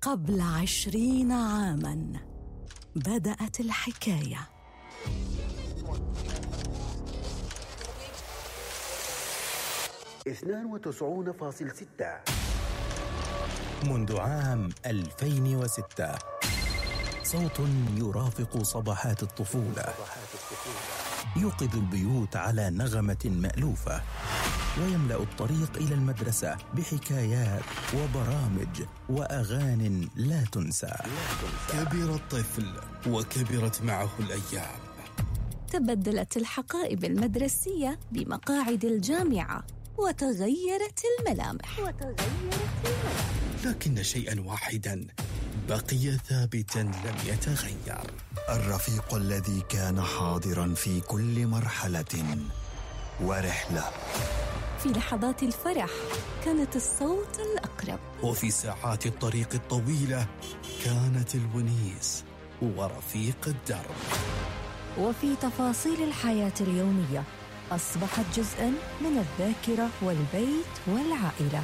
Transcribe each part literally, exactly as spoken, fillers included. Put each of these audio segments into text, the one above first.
قبل عشرين عاماً بدأت الحكاية. اثنان وتسعون فاصلة ستة. منذ عام ألفين وستة صوت يرافق صباحات الطفولة، يوقظ البيوت على نغمة مألوفة، ويملأ الطريق إلى المدرسة بحكايات وبرامج وأغاني لا تنسى. كبر الطفل وكبرت معه الأيام. تبدلت الحقائب المدرسية بمقاعد الجامعة وتغيرت الملامح وتغيرت الملامح لكن شيئا واحدا بقي ثابتا لم يتغير: الرفيق الذي كان حاضرا في كل مرحلة ورحلة. في لحظات الفرح كانت الصوت الأقرب، وفي ساعات الطريق الطويلة كانت الونيس ورفيق الدرب. وفي تفاصيل الحياة اليومية أصبحت جزءاً من الذاكرة والبيت والعائلة.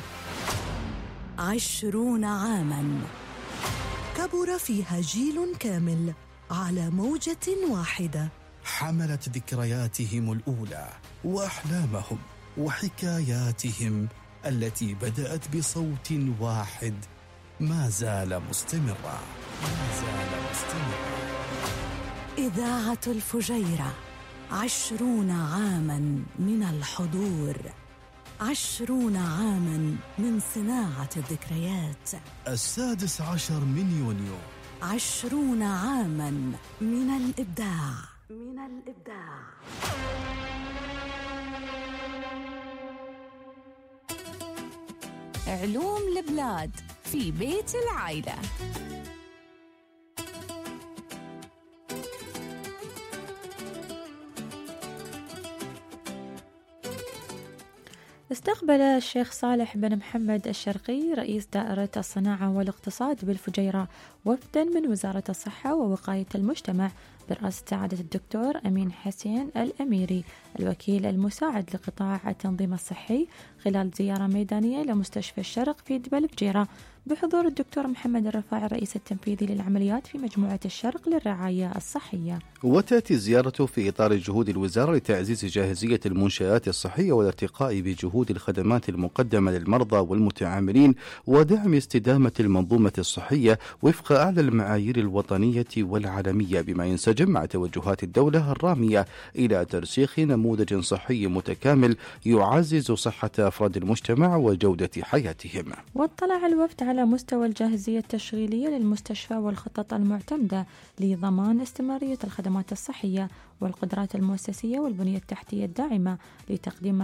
عشرون عاماً كبر فيها جيل كامل على موجة واحدة، حملت ذكرياتهم الأولى وأحلامهم وحكاياتهم التي بدأت بصوت واحد ما زال مستمرا ما زال مستمرا. إذاعة الفجيرة، عشرون عاماً من الحضور، عشرون عاماً من صناعة الذكريات. السادس عشر من يونيو، عشرون عاماً من الإبداع من الإبداع. علوم البلاد في بيت العائلة. استقبل الشيخ صالح بن محمد الشرقي رئيس دائرة الصناعة والاقتصاد بالفجيرة وفدا من وزارة الصحة ووقاية المجتمع برئاسة سعادة الدكتور أمين حسين الأميري الوكيل المساعد لقطاع التنظيم الصحي خلال زيارة ميدانية لمستشفى الشرق في دبل فجيرة بحضور الدكتور محمد الرفاعي الرئيس التنفيذي للعمليات في مجموعة الشرق للرعاية الصحية. وتأتي الزيارة في إطار جهود الوزارة لتعزيز جاهزية المنشآت الصحية والارتقاء بجهود الخدمات المقدمة للمرضى والمتعاملين ودعم استدامة المنظومة الصحية وفق أعلى المعايير الوطنية والعالمية، بما ينسجم مع توجهات الدولة الرامية إلى ترسيخ نموذج صحي متكامل يعزز صحة أفراد المجتمع وجودة حياتهم. واطلع الوفد على مستوى الجاهزية التشغيلية للمستشفى والخطط المعتمدة لضمان استمرارية الخدمات الصحية والقدرات المؤسسية والبنية التحتية الداعمة لتقديم